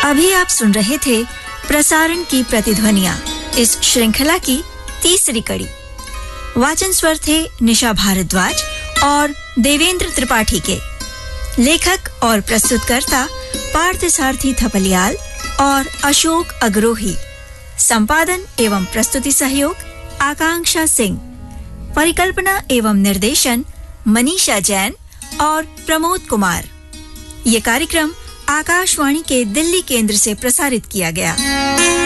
अभी आप सुन रहे थे प्रसारण की प्रतिध्वनियां, इस श्रृंखला की तीसरी कड़ी। वाचन स्वर थे निशा भारद्वाज और देवेंद्र त्रिपाठी के। लेखक और प्रस्तुतकर्ता पार्थसारथी थपलियाल और अशोक अग्रोही। संपादन एवं प्रस्तुति सहयोग आकांक्षा सिंह। परिकल्पना एवं निर्देशन मनीषा जैन और प्रमोद कुमार। ये कार्यक्रम आकाशवाणी के दिल्ली केंद्र से प्रसारित किया गया।